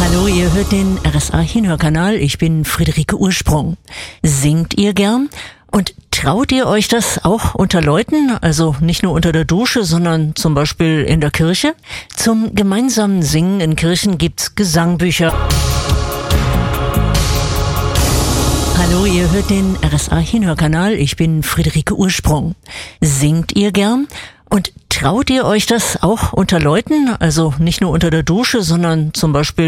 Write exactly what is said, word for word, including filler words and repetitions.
Hallo, ihr hört den R S A-Hinhörkanal. Ich bin Friederike Ursprung. Singt ihr gern? Und traut ihr euch das auch unter Leuten, also nicht nur unter der Dusche, sondern zum Beispiel in der Kirche? Zum gemeinsamen Singen in Kirchen gibt's Gesangbücher. Hallo, ihr hört den R S A-Hinhörkanal. Ich bin Friederike Ursprung. Singt ihr gern? Und traut ihr euch das auch unter Leuten, also nicht nur unter der Dusche, sondern zum Beispiel